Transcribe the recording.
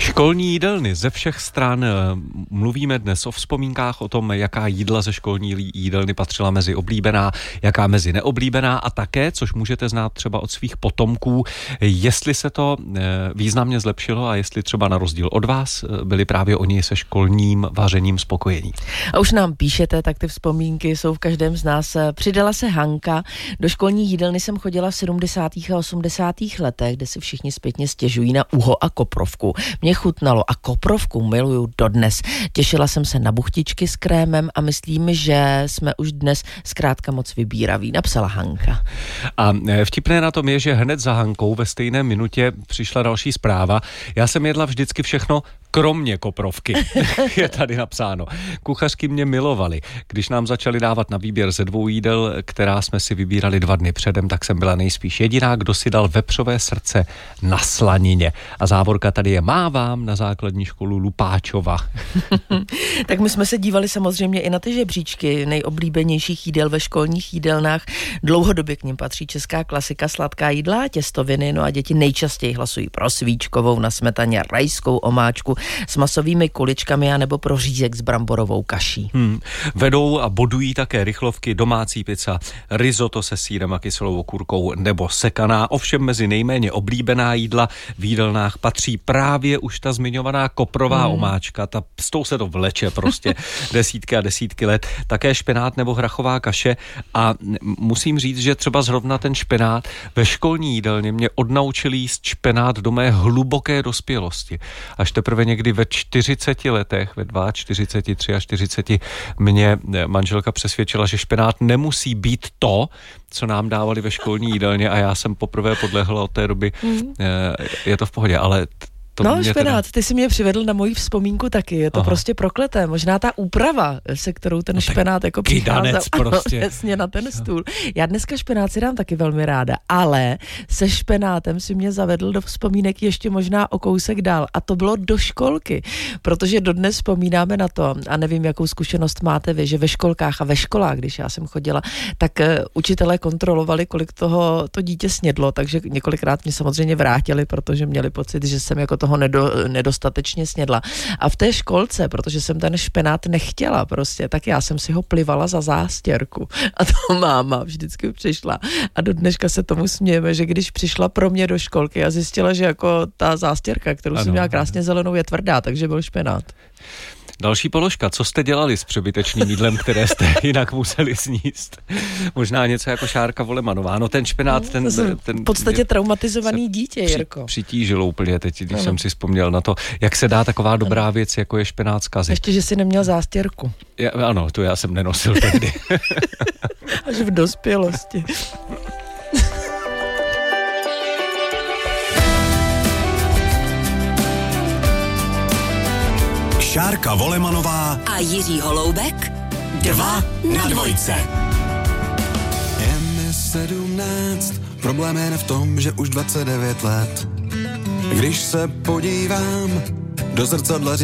Školní jídelny ze všech stran. Mluvíme dnes o vzpomínkách o tom, jaká jídla ze školní jídelny patřila mezi oblíbená, jaká mezi neoblíbená a také, což můžete znát třeba od svých potomků, jestli se to významně zlepšilo a jestli třeba na rozdíl od vás byli právě oni se školním vařením spokojení. A už nám píšete, tak ty vzpomínky jsou v každém z nás. Přidala se Hanka. Do školní jídelny jsem chodila v 70. a 80. letech, kde si všichni zpětně stěžují na uho a koprovku. Mě chutnalo a koprovku miluju dodnes. Těšila jsem se na buchtičky s krémem a myslím, že jsme už dnes zkrátka moc vybíraví, napsala Hanka. A vtipné na tom je, že hned za Hankou ve stejné minutě přišla další zpráva. Já jsem jedla vždycky všechno kromě koprovky, je tady napsáno. Kuchařky mě milovaly. Když nám začali dávat na výběr ze 2 jídel, která jsme si vybírali 2 dny předem, tak jsem byla nejspíš jediná, kdo si dal vepřové srdce na slanině. A závorka tady je: mávám na základní školu Lupáčova. Tak my jsme se dívali samozřejmě i na ty žebříčky nejoblíbenějších jídel ve školních jídelnách. Dlouhodobě k nim patří česká klasika sladká jídla a těstoviny, no a děti nejčastěji hlasují pro svíčkovou na smetaně rajskou omáčku s masovými kuličkami a nebo pro řízek s bramborovou kaší. Vedou a bodují také rychlovky, domácí pizza, risotto se sýrem a kyselou okurkou nebo sekaná. Ovšem mezi nejméně oblíbená jídla v jídelnách patří právě už ta zmiňovaná koprová omáčka. S tou se to vleče prostě desítky a desítky let. Také špenát nebo hrachová kaše a musím říct, že třeba zrovna ten špenát ve školní jídelně mě odnaučil jíst špenát do mé hluboké dospělosti. Až teprve někdy ve 40 letech, ve 42, 43 mě manželka přesvědčila, že špenát nemusí být to, co nám dávali ve školní jídelně, a já jsem poprvé podlehl od té doby. Je to v pohodě, ale špenát, ty jsi mě přivedl na moji vzpomínku taky, je to prostě prokleté, možná ta úprava, se kterou ten špenát jako přicházel prostě. Na ten stůl. Já dneska špenát si dám taky velmi ráda, ale se špenátem si mě zavedl do vzpomínek ještě možná o kousek dál a to bylo do školky, protože dodnes vzpomínáme na to, a nevím, jakou zkušenost máte vy, že ve školkách a ve školách, když já jsem chodila, tak učitelé kontrolovali, kolik toho to dítě snědlo, takže několikrát mě samozřejmě vrátili, protože měli pocit, že jsem jako toho nedostatečně snědla. A v té školce, protože jsem ten špenát nechtěla prostě, tak já jsem si ho plivala za zástěrku. A to máma vždycky přišla. A do dneška se tomu smějeme, že když přišla pro mě do školky a zjistila, že jako ta zástěrka, kterou jsem měla krásně zelenou, je tvrdá, takže byl špenát. Další položka. Co jste dělali s přebytečným jídlem, které jste jinak museli sníst? Možná něco jako Šárka Volemanová. No ten špenát, ten v podstatě traumatizovaný dítě, Jirko. Přitížil úplně teď, když jsem si vzpomněl na to, jak se dá taková dobrá věc, jako je špenát, zkazit. Ještě, že jsi neměl zástěrku. Ano, to já jsem nenosil tehdy. Až v dospělosti. Šárka Volemanová a Jiří Holoubek 2 na 2. Je mi 17, problém je v tom, že už 29 let. Když se podívám do zrcadla,